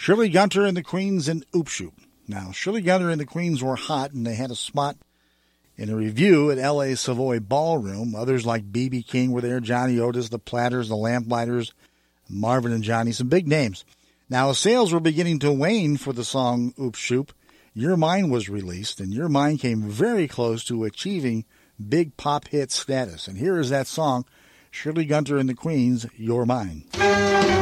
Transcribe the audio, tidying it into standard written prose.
Shirley Gunter and the Queens and Oop Shoop. Now, Shirley Gunter and the Queens were hot, and they had a spot in a review at L.A. Savoy Ballroom. Others like B.B. King were there, Johnny Otis, the Platters, the Lamplighters, Marvin and Johnny, some big names. Now, as sales were beginning to wane for the song Oop Shoop, Your Mind was released, and Your Mind came very close to achieving big pop hit status. And here is that song, Shirley Gunter and the Queens, Your Mind.